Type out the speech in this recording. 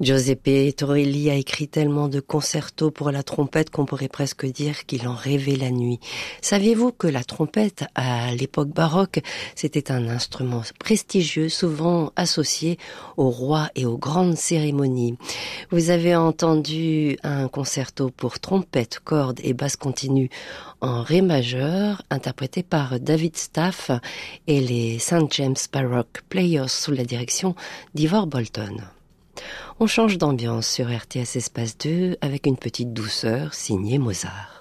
Giuseppe Torelli a écrit tellement de concertos pour la trompette qu'on pourrait presque dire qu'il en rêvait la nuit. Saviez-vous que la trompette, à l'époque baroque, c'était un instrument prestigieux, souvent associé aux rois et aux grandes cérémonies? Vous avez entendu un concerto pour trompette, cordes et basse continue en ré majeur, interprété par David Staff et les St. James Baroque Players sous la direction d'Ivor Bolton. On change d'ambiance sur RTS Espace 2 avec une petite douceur signée Mozart.